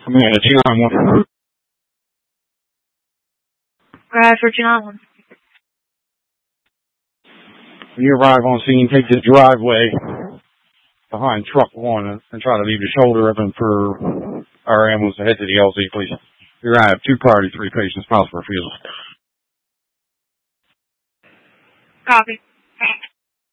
I'm in a 291. Right for 291. When you arrive on scene, take the driveway behind truck 1 and try to leave the shoulder open for our ambulance to head to the LZ, please. You arrive 2 priority, 3 patients, miles per field. Copy.